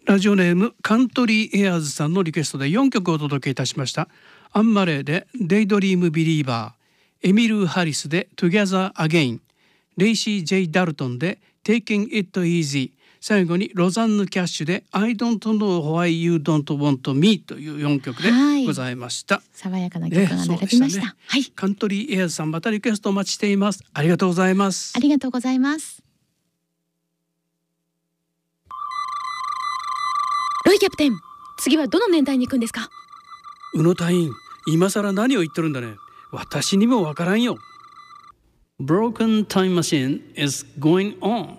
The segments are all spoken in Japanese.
ラジオネームカントリーエアーズさんのリクエストで4曲お届けいたしました。アンマレーでデイドリームビリーバー、エミル・ハリスで Together Again、 レイシー・ジェイ・ダルトンで Taking It Easy、 最後にロザンヌ・キャッシュで I don't know why you don't want me という4曲でございました、 爽やかな曲が並びました、はい、 カントリーエアーズさん、またリクエストお待ちしています。ありがとうございます。 ありがとうございます。ロイキャプテン、次はどの年代に行くんですか？ 宇野隊員、今更何を言ってるんだね。私にもわからんよ。 Broken Time Machine is going on。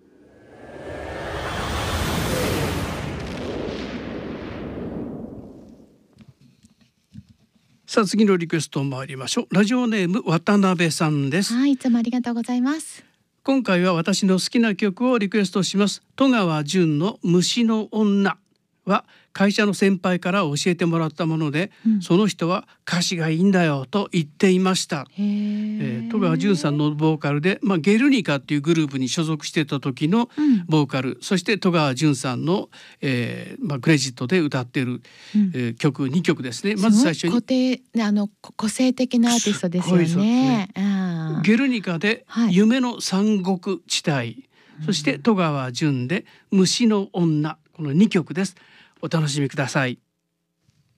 さあ次のリクエスト参りましょう。ラジオネーム渡辺さんです。 はい、いつもありがとうございます。 今回は私の好きな曲をリクエストします。戸川純の虫の女は会社の先輩から教えてもらったもので、その人は歌詞がいいんだよと言っていました。戸川純さんのボーカルで、ゲルニカっていうグループに所属してた時のボーカル、そして戸川純さんの、クレジットで歌っている、曲2曲ですね。まず最初に個性的なアーティストですよね。 ゲルニカで夢の三国地帯、そして戸川純で虫の女、この2曲です。お楽しみください。